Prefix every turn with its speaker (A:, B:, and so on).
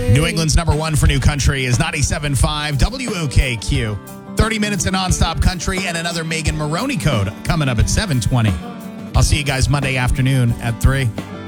A: New England's number one for new country is 97.5 WOKQ. 30 minutes of nonstop country and another Megan Maroney code coming up at 7:20. I'll see you guys Monday afternoon at 3.